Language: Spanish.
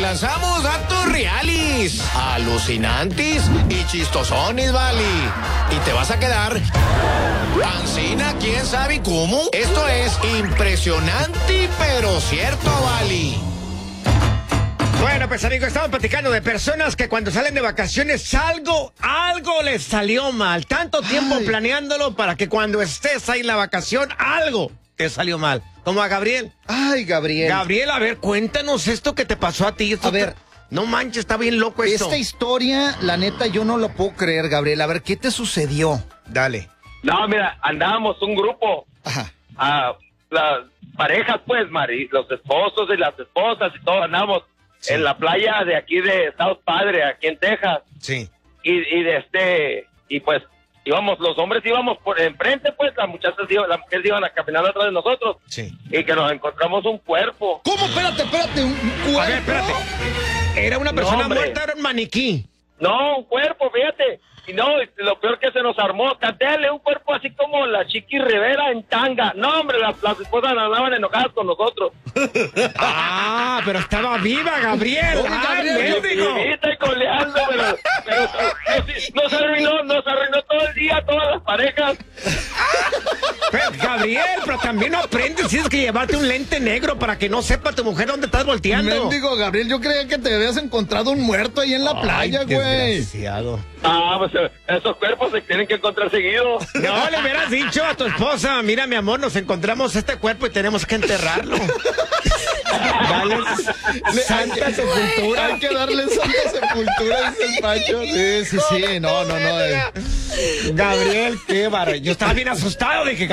lanzamos datos reales, alucinantes y chistosones, vale. Y te vas a quedar pancina, quién sabe cómo. Esto es impresionante, pero cierto, vale. Bueno, pues amigos, estamos platicando de personas que cuando salen de vacaciones algo les salió mal. Tanto tiempo planeándolo para que cuando estés ahí en la vacación, algo te salió mal. Como a Gabriel. Ay, Gabriel. Gabriel, a ver, cuéntanos esto que te pasó a ti. A ver. No manches, está bien loco esto. Esta historia, la neta, yo no lo puedo creer, Gabriel. A ver, ¿qué te sucedió? Dale. No, mira, andábamos un grupo, Ajá. las parejas, pues, Mari, los esposos y las esposas y todo, andamos en la playa de aquí de South Padre, aquí en Texas. Sí. Y pues íbamos, los hombres íbamos por enfrente, pues las mujeres iban a caminar atrás de nosotros. Sí. Y que nos encontramos un cuerpo. ¿Cómo? Espérate, un cuerpo. A ver, espérate. ¿Era una persona hombre. muerta o era un maniquí? No, un cuerpo, fíjate. Y no, lo peor que se nos armó, cantéale un cuerpo así como la Chiqui Rivera en tanga. No, hombre, las esposas andaban enojadas con nosotros. Ah, pero estaba viva, Gabriel. Oye, Gabriel, Vivita y coleando, pero nos arruinó todo el día, todas las parejas. Pero, Gabriel, pero también no aprendes. Tienes que llevarte un lente negro para que no sepa tu mujer dónde estás volteando. Mendigo, Gabriel, yo creía que te habías encontrado un muerto ahí en la playa, güey. Desgraciado. Pues esos cuerpos se tienen que encontrar seguido. No, le hubieras dicho a tu esposa, mira, mi amor, nos encontramos este cuerpo y tenemos que enterrarlo. Dale santa sepultura. Hay que darle santa sepultura, dice el Pancho. Sí. No. Gabriel, qué barro. Yo estaba bien asustado, dije,